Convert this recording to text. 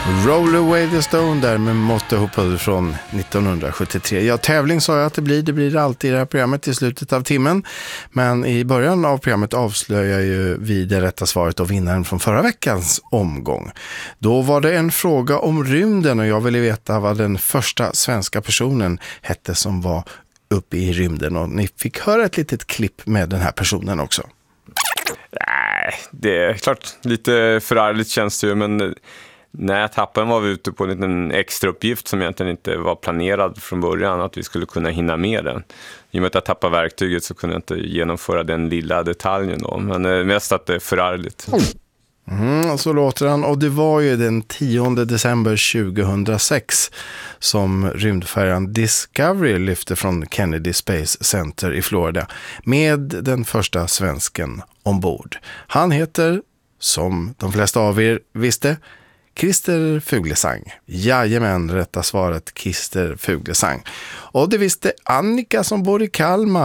Roll Away the Stone där med Motörhead från 1973. Ja, tävling sa jag att det blir alltid i det här programmet i slutet av timmen. Men i början av programmet avslöjar ju vi det rätta svaret och vinnaren från förra veckans omgång. Då var det en fråga om rymden och jag ville veta vad den första svenska personen hette som var uppe i rymden. Och ni fick höra ett litet klipp med den här personen också. Nej, det är klart lite förargligt känns det ju, men när jag tappade var vi ute på en liten extra uppgift som egentligen inte var planerad från början, att vi skulle kunna hinna med den. I och med att jag tappade verktyget så kunde jag inte genomföra den lilla detaljen då, men mest att det är förargligt. Så låter han, och det var ju den 10 december 2006 som rymdfärjan Discovery lyfte från Kennedy Space Center i Florida med den första svensken ombord. Han heter, som de flesta av er visste, Christer Fuglesang. Jajamän, rätta svaret Christer Fuglesang. Och det visste Annika som bor i Kalmar.